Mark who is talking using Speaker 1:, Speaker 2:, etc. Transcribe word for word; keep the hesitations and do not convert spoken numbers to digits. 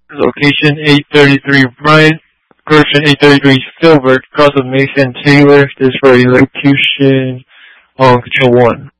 Speaker 1: Location eight thirty-three Bryant, correction eight thirty-three Filbert, cross of Mason Taylor. This is for electrocution on control one.